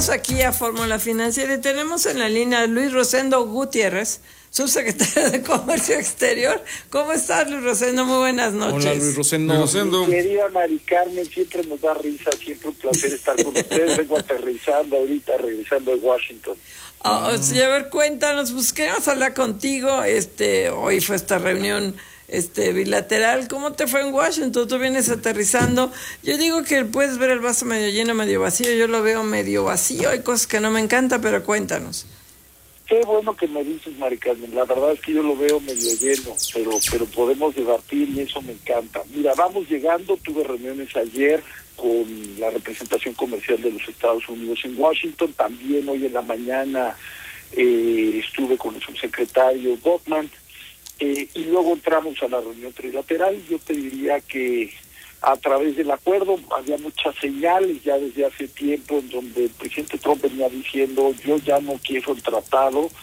Aquí a Fórmula Financiera y tenemos en la línea a Luis Rosendo Gutiérrez, subsecretario de Comercio Exterior. ¿Cómo estás, Luis Rosendo? Muy buenas noches. Hola, Luis Rosendo. Querida Mari Carmen, siempre nos da risa, siempre un placer estar con ustedes. Vengo aterrizando ahorita, regresando de Washington. Sí, a ver, cuéntanos, pues queremos hablar contigo. Hoy fue esta reunión bilateral. ¿Cómo te fue en Washington? Tú vienes aterrizando. Yo digo que puedes ver el vaso medio lleno, medio vacío. Yo lo veo medio vacío. Hay cosas que no me encantan, pero cuéntanos. Qué bueno que me dices, Mari Carmen. La verdad es que yo lo veo medio lleno, pero podemos debatir y eso me encanta. Mira, vamos llegando. Tuve reuniones ayer con la representación comercial de los Estados Unidos en Washington. También hoy en la mañana estuve con el subsecretario Botman. Y luego entramos a la reunión trilateral. Yo te diría que a través del acuerdo había muchas señales ya desde hace tiempo en donde el presidente Trump venía diciendo: yo ya no quiero el tratado,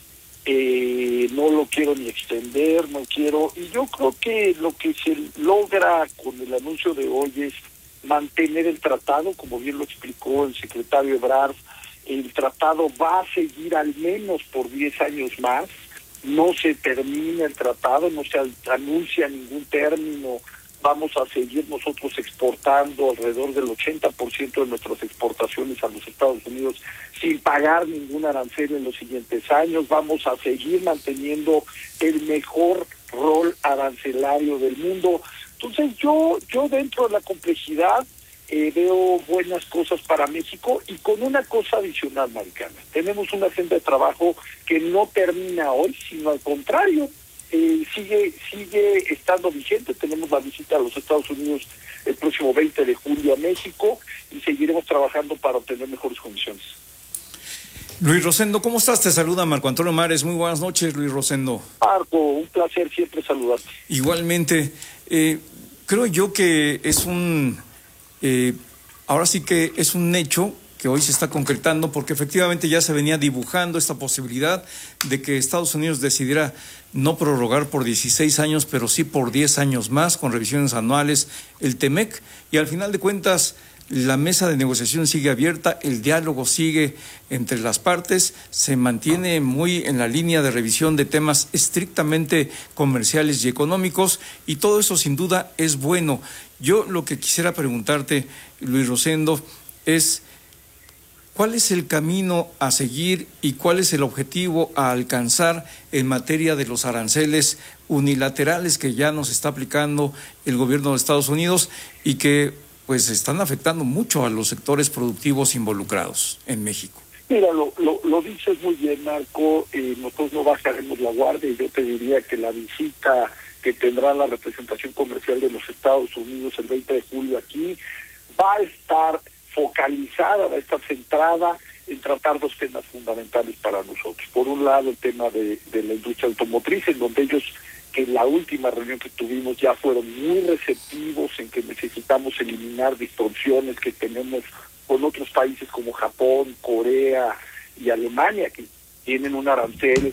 no lo quiero ni extender, no quiero. Y yo creo que lo que se logra con el anuncio de hoy es mantener el tratado, como bien lo explicó el secretario Ebrard. El tratado va a seguir al menos por 10 años más. No se termina el tratado, no se anuncia ningún término. Vamos a seguir nosotros exportando alrededor del 80% de nuestras exportaciones a los Estados Unidos sin pagar ningún arancel en los siguientes años. Vamos a seguir manteniendo el mejor rol arancelario del mundo. Entonces yo dentro de la complejidad veo buenas cosas para México, y con una cosa adicional, Maricana. Tenemos una agenda de trabajo que no termina hoy, sino al contrario, sigue estando vigente. Tenemos la visita a los Estados Unidos el próximo 20 de julio a México y seguiremos trabajando para obtener mejores condiciones. Luis Rosendo, ¿cómo estás? Te saluda Marco Antonio Mares. Muy buenas noches, Luis Rosendo. Marco, un placer siempre saludarte. Igualmente, creo yo que es ahora sí que es un hecho que hoy se está concretando, porque efectivamente ya se venía dibujando esta posibilidad de que Estados Unidos decidiera no prorrogar por 16 años, pero sí por 10 años más, con revisiones anuales, el TEMEC, y al final de cuentas la mesa de negociación sigue abierta, el diálogo sigue entre las partes, se mantiene muy en la línea de revisión de temas estrictamente comerciales y económicos, y todo eso sin duda es bueno. Yo lo que quisiera preguntarte, Luis Rosendo, es ¿cuál es el camino a seguir y cuál es el objetivo a alcanzar en materia de los aranceles unilaterales que ya nos está aplicando el gobierno de Estados Unidos y que pues están afectando mucho a los sectores productivos involucrados en México? Mira, lo dices muy bien, Marco. Nosotros no bajaremos la guardia, y yo te diría que la visita que tendrá la representación comercial de los Estados Unidos el 20 de julio aquí va a estar focalizada, va a estar centrada en tratar dos temas fundamentales para nosotros. Por un lado, el tema de la industria automotriz, en donde ellos, que en la última reunión que tuvimos, ya fueron muy receptivos en que necesitamos eliminar distorsiones que tenemos con otros países como Japón, Corea y Alemania, que tienen un arancel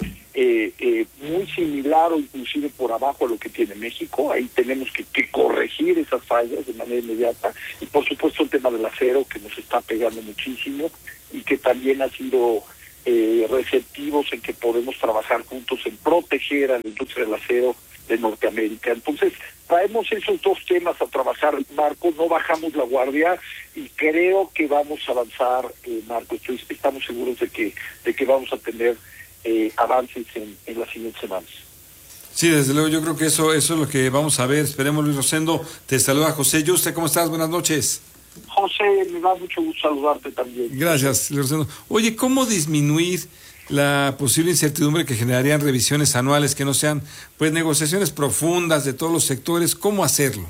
muy similar o inclusive por abajo a lo que tiene México. Ahí tenemos que corregir esas fallas de manera inmediata. Y por supuesto el tema del acero, que nos está pegando muchísimo y que también ha sido receptivos en que podemos trabajar juntos en proteger a la industria del acero de Norteamérica. Entonces traemos esos dos temas a trabajar, Marco. No bajamos la guardia y creo que vamos a avanzar, Marco. Estamos seguros de que vamos a tener avances en las siguientes semanas. Sí, desde luego, yo creo que eso es lo que vamos a ver. Esperemos, Luis Rosendo. Te saluda José Yuste. ¿Cómo estás? Buenas noches. José, me da mucho gusto saludarte también. Gracias, Luis Rosendo. Oye, ¿cómo disminuir la posible incertidumbre que generarían revisiones anuales que no sean pues negociaciones profundas de todos los sectores? ¿Cómo hacerlo?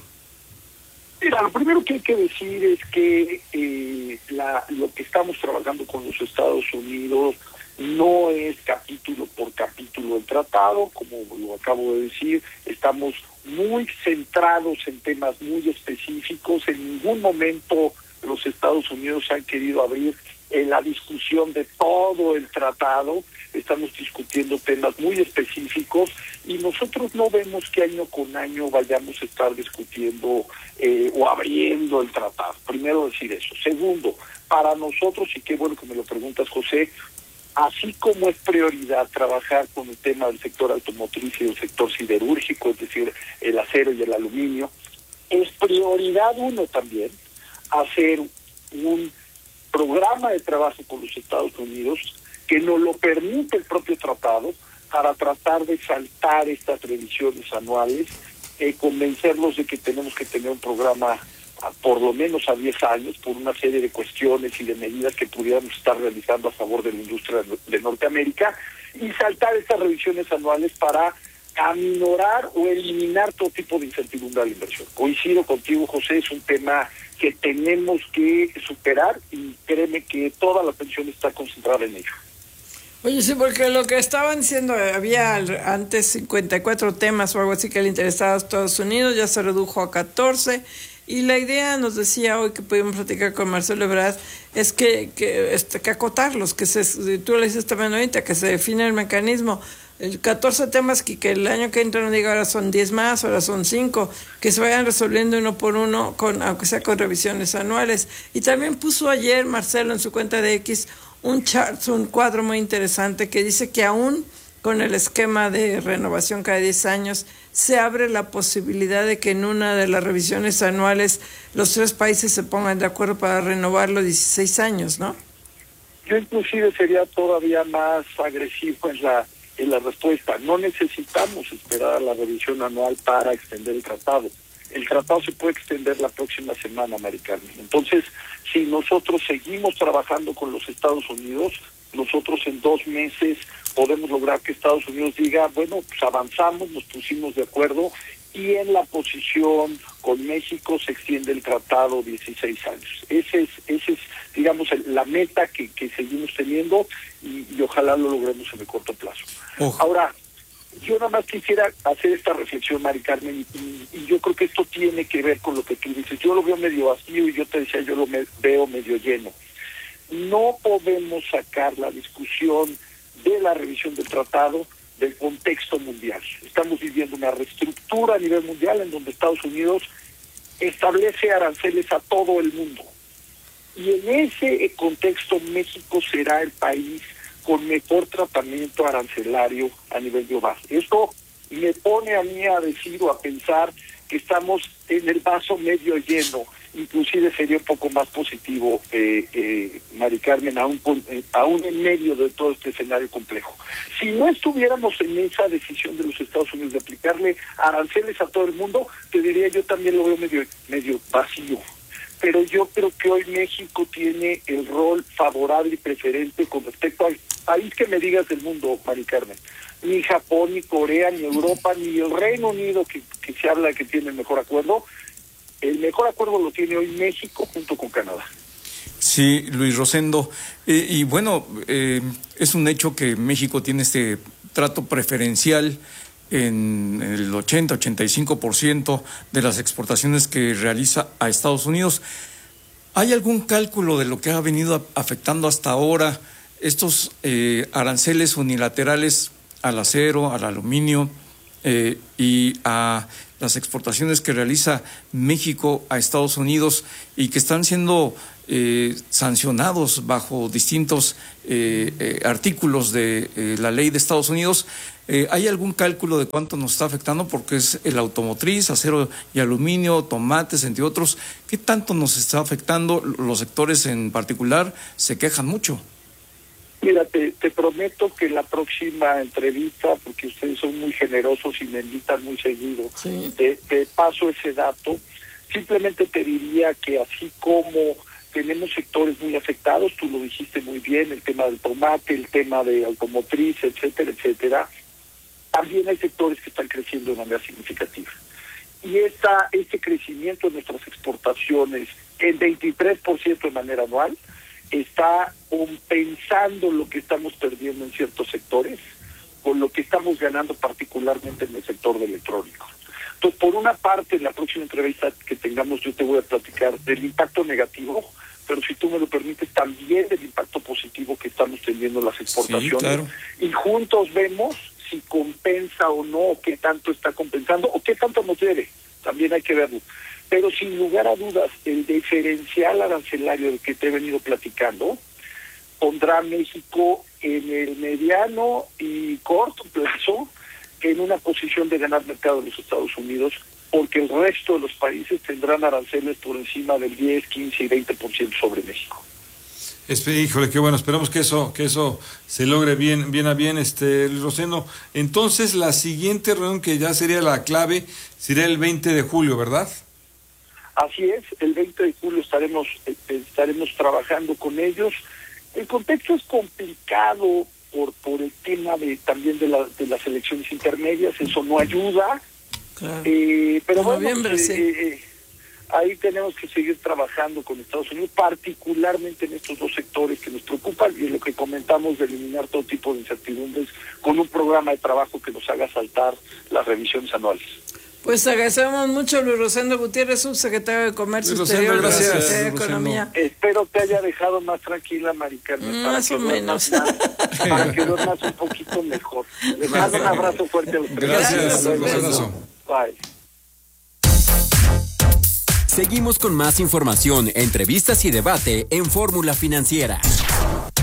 Mira, lo primero que hay que decir es que lo que estamos trabajando con los Estados Unidos no es capítulo por capítulo el tratado, como lo acabo de decir. Estamos muy centrados en temas muy específicos. En ningún momento los Estados Unidos han querido abrir la discusión de todo el tratado, estamos discutiendo temas muy específicos y nosotros no vemos que año con año vayamos a estar discutiendo o abriendo el tratado. Primero decir eso. Segundo, para nosotros, y qué bueno que me lo preguntas, José, así como es prioridad trabajar con el tema del sector automotriz y del sector siderúrgico, es decir, el acero y el aluminio, es prioridad uno también hacer un programa de trabajo con los Estados Unidos que nos lo permite el propio tratado para tratar de saltar estas revisiones anuales, convencerlos de que tenemos que tener un programa por lo menos a 10 años por una serie de cuestiones y de medidas que pudiéramos estar realizando a favor de la industria de Norteamérica y saltar estas revisiones anuales para aminorar o eliminar todo tipo de incertidumbre a la inversión. Coincido contigo, José, es un tema que tenemos que superar y créeme que toda la atención está concentrada en ello. Oye, sí, porque lo que estaban diciendo, había antes 54 temas o algo así que le interesaba a Estados Unidos, ya se redujo a 14, y la idea, nos decía hoy que pudimos platicar con Marcelo Ebrard, es que acotarlos, tú le dices también ahorita, que se define el mecanismo. 14 temas que el año que entra no diga ahora son 10 más, ahora son 5, que se vayan resolviendo uno por uno, aunque sea con revisiones anuales. Y también puso ayer Marcelo en su cuenta de X un cuadro muy interesante que dice que aún con el esquema de renovación cada 10 años, se abre la posibilidad de que en una de las revisiones anuales los 3 países se pongan de acuerdo para renovarlo 16 años, ¿no? Yo inclusive sería todavía más agresivo en la respuesta. No necesitamos esperar a la revisión anual para extender el tratado. El tratado se puede extender la próxima semana, Mari Carmen. Entonces, si nosotros seguimos trabajando con los Estados Unidos, nosotros en 2 meses podemos lograr que Estados Unidos diga, bueno, pues avanzamos, nos pusimos de acuerdo y en la posición con México se extiende el tratado 16 años. Ese es digamos, la meta que seguimos teniendo y ojalá lo logremos en el corto plazo. Ahora, yo nada más quisiera hacer esta reflexión, Mari Carmen, y yo creo que esto tiene que ver con lo que tú dices. Yo lo veo medio vacío y yo te decía, yo lo veo medio lleno. No podemos sacar la discusión de la revisión del tratado del contexto mundial. Estamos viviendo una reestructura a nivel mundial en donde Estados Unidos establece aranceles a todo el mundo. Y en ese contexto México será el país con mejor tratamiento arancelario a nivel global. Esto me pone a mí a decir o a pensar que estamos en el vaso medio lleno. Inclusive sería un poco más positivo, Mari Carmen, aún en medio de todo este escenario complejo. Si no estuviéramos en esa decisión de los Estados Unidos de aplicarle aranceles a todo el mundo, te diría yo también lo veo medio vacío. Pero yo creo que hoy México tiene el rol favorable y preferente con respecto al país que me digas del mundo, Mari Carmen. Ni Japón, ni Corea, ni Europa, ni el Reino Unido, que se habla de que tiene el mejor acuerdo. El mejor acuerdo lo tiene hoy México junto con Canadá. Sí, Luis Rosendo. Y bueno, es un hecho que México tiene este trato preferencial en el 80-85% de las exportaciones que realiza a Estados Unidos. ¿Hay algún cálculo de lo que ha venido afectando hasta ahora estos aranceles unilaterales al acero, al aluminio y a las exportaciones que realiza México a Estados Unidos y que están siendo sancionados bajo distintos artículos de la ley de Estados Unidos? ¿Hay algún cálculo de cuánto nos está afectando? Porque es el automotriz, acero y aluminio, tomates, entre otros. ¿Qué tanto nos está afectando? Los sectores en particular se quejan mucho. Mira, te prometo que la próxima entrevista, porque ustedes son muy generosos y me invitan muy seguido, sí, te paso ese dato. Simplemente te diría que así como tenemos sectores muy afectados, tú lo dijiste muy bien, el tema del tomate, el tema de automotriz, etcétera, etcétera, también hay sectores que están creciendo de manera significativa. Y este crecimiento de nuestras exportaciones en 23% de manera anual está compensando lo que estamos perdiendo en ciertos sectores con lo que estamos ganando particularmente en el sector de electrónicos. Entonces, por una parte, en la próxima entrevista que tengamos yo te voy a platicar del impacto negativo, pero si tú me lo permites, también del impacto positivo que estamos teniendo en las exportaciones. Sí, claro. Y juntos vemos si compensa o no, o qué tanto está compensando, o qué tanto nos debe. También hay que verlo. Pero sin lugar a dudas, el diferencial arancelario del que te he venido platicando pondrá a México en el mediano y corto plazo en una posición de ganar mercado en los Estados Unidos, porque el resto de los países tendrán aranceles por encima del 10, 15 y 20% sobre México. Híjole, qué bueno, esperamos que eso se logre bien a bien, Luis Rosendo. Entonces, la siguiente reunión, que ya sería la clave, sería el 20 de julio, ¿verdad? Así es, el 20 de julio estaremos trabajando con ellos. El contexto es complicado por el tema también de las elecciones intermedias, eso no ayuda. Claro. Pero bueno, noviembre, sí. Ahí tenemos que seguir trabajando con Estados Unidos, particularmente en estos dos sectores que nos preocupan, y en lo que comentamos de eliminar todo tipo de incertidumbres con un programa de trabajo que nos haga saltar las revisiones anuales. Pues agradecemos mucho a Luis Rosendo Gutiérrez, subsecretario de Comercio Luis Exterior, Rosendo, gracias, Secretaría de Luis Economía. Espero te haya dejado más tranquila, Mari Carmen, Más o menos. para que duermas un poquito mejor. Les mando un abrazo fuerte a los tres. Gracias, Luis Luis Rosendo. Bye. Seguimos con más información, entrevistas y debate en Fórmula Financiera.